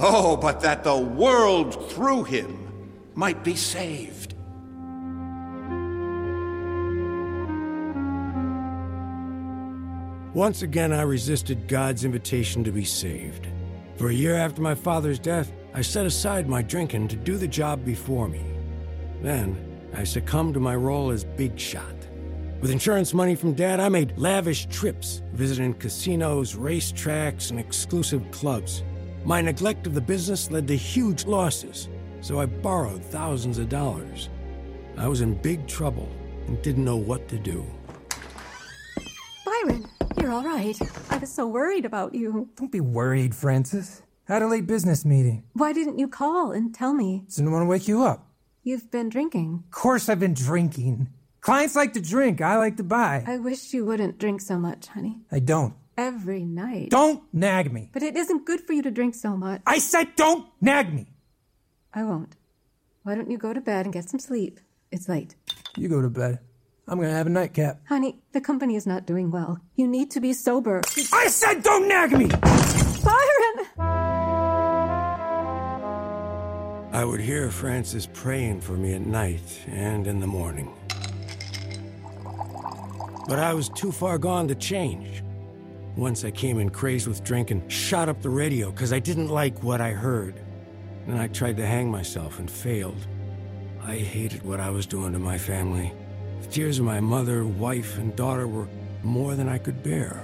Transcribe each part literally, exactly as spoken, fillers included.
Oh, but that the world through him might be saved. Once again, I resisted God's invitation to be saved. For a year after my father's death, I set aside my drinking to do the job before me. Then, I succumbed to my role as big shot. With insurance money from Dad, I made lavish trips, visiting casinos, racetracks, and exclusive clubs. My neglect of the business led to huge losses, so I borrowed thousands of dollars. I was in big trouble and didn't know what to do. Byron, you're all right. I was so worried about you. Don't be worried, Francis. Had a late business meeting. Why didn't you call and tell me? Didn't want to wake you up. You've been drinking. Of course I've been drinking. Clients like to drink, I like to buy. I wish you wouldn't drink so much, honey. I don't. Every night. Don't nag me. But it isn't good for you to drink so much. I said don't nag me. I won't. Why don't you go to bed and get some sleep? It's late. You go to bed. I'm gonna have a nightcap. Honey, the company is not doing well. You need to be sober. I said don't nag me! Byron! I would hear Francis praying for me at night and in the morning. But I was too far gone to change. Once I came in crazed with drink and shot up the radio because I didn't like what I heard. Then I tried to hang myself and failed. I hated what I was doing to my family. The tears of my mother, wife, and daughter were more than I could bear.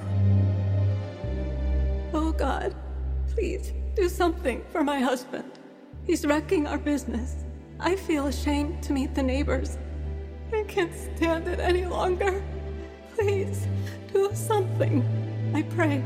Oh, God, please do something for my husband. He's wrecking our business. I feel ashamed to meet the neighbors. I can't stand it any longer. Please do something, I pray.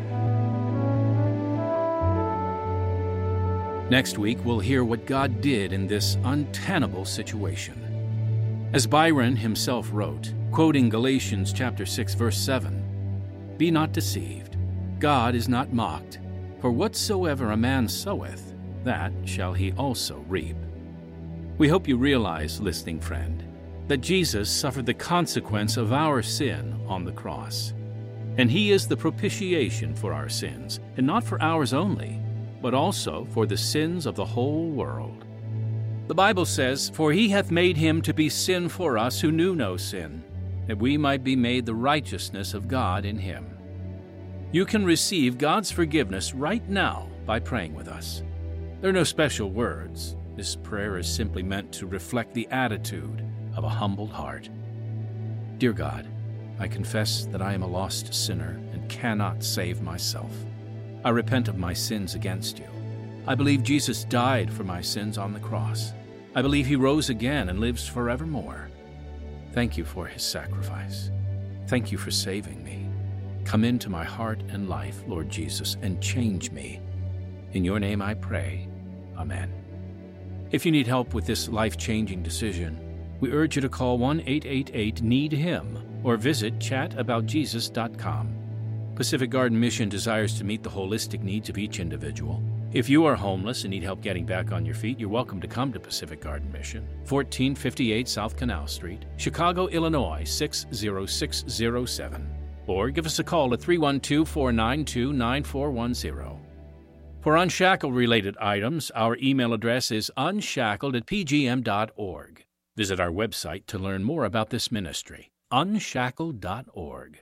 Next week, we'll hear what God did in this untenable situation. As Byron himself wrote, quoting Galatians chapter six, verse seven, "Be not deceived. God is not mocked. For whatsoever a man soweth, that shall he also reap." We hope you realize, listening friend, that Jesus suffered the consequence of our sin on the cross. And he is the propitiation for our sins, and not for ours only, but also for the sins of the whole world. The Bible says, "For he hath made him to be sin for us who knew no sin, that we might be made the righteousness of God in him." You can receive God's forgiveness right now by praying with us. There are no special words. This prayer is simply meant to reflect the attitude of a humbled heart. Dear God, I confess that I am a lost sinner and cannot save myself. I repent of my sins against you. I believe Jesus died for my sins on the cross. I believe he rose again and lives forevermore. Thank you for his sacrifice. Thank you for saving me. Come into my heart and life, Lord Jesus, and change me. In your name I pray. Amen. If you need help with this life-changing decision, we urge you to call one eight eight eight, need him or visit chat about jesus dot com. Pacific Garden Mission desires to meet the holistic needs of each individual. If you are homeless and need help getting back on your feet, you're welcome to come to Pacific Garden Mission, fourteen fifty-eight South Canal Street, Chicago, Illinois, six zero six zero seven. Or give us a call at three one two, four nine two, nine four one zero. For Unshackled-related items, our email address is unshackled at p g m dot org. Visit our website to learn more about this ministry, unshackled dot org.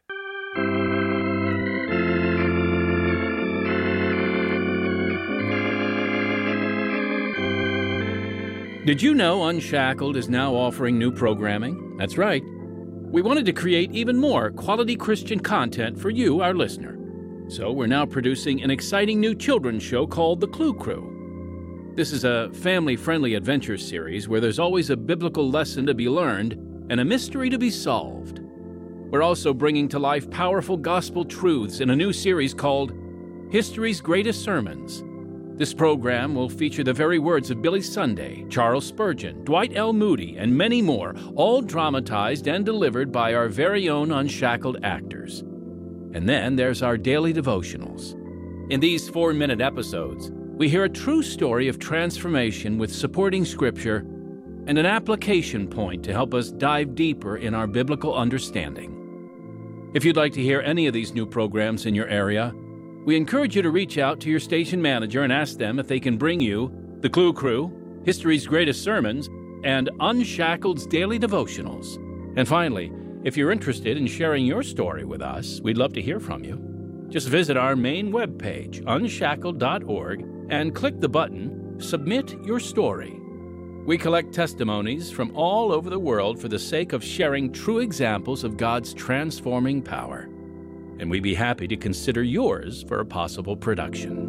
Did you know Unshackled is now offering new programming? That's right. We wanted to create even more quality Christian content for you, our listener. So we're now producing an exciting new children's show called The Clue Crew. This is a family-friendly adventure series where there's always a biblical lesson to be learned and a mystery to be solved. We're also bringing to life powerful gospel truths in a new series called History's Greatest Sermons. This program will feature the very words of Billy Sunday, Charles Spurgeon, Dwight L. Moody, and many more, all dramatized and delivered by our very own Unshackled actors. And then there's our daily devotionals. In these four-minute episodes, we hear a true story of transformation with supporting scripture and an application point to help us dive deeper in our biblical understanding. If you'd like to hear any of these new programs in your area, We encourage you to reach out to your station manager and ask them if they can bring you The Clue Crew, History's Greatest Sermons, and Unshackled's Daily Devotionals. And finally, if you're interested in sharing your story with us, we'd love to hear from you. Just visit our main webpage, unshackled dot org, and click the button, Submit Your Story. We collect testimonies from all over the world for the sake of sharing true examples of God's transforming power. And we'd be happy to consider yours for a possible production.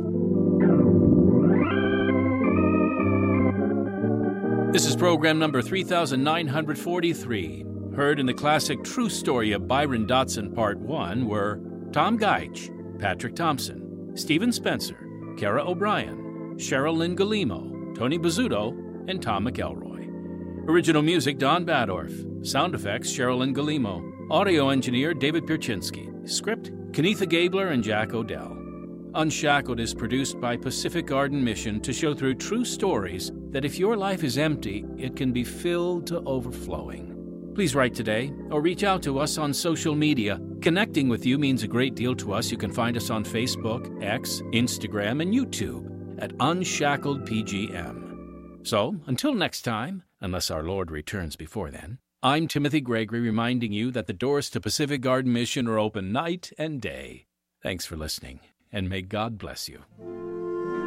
This is program number three thousand nine hundred forty-three. Heard in the classic True Story of Byron Dotson Part one were Tom Geich, Patrick Thompson, Stephen Spencer, Kara O'Brien, Cheryl Lynn Galimo, Tony Bizzuto, and Tom McElroy. Original music, Don Badorf. Sound effects, Cheryl Lynn Galimo. Audio engineer, David Pierczynski. Script, Kenitha Gabler and Jack Odell. Unshackled is produced by Pacific Garden Mission to show through true stories that if your life is empty, it can be filled to overflowing. Please write today or reach out to us on social media. Connecting with you means a great deal to us. You can find us on Facebook, X, Instagram, and YouTube at Unshackled P G M. So, until next time, unless our Lord returns before then, I'm Timothy Gregory reminding you that the doors to Pacific Garden Mission are open night and day. Thanks for listening, and may God bless you.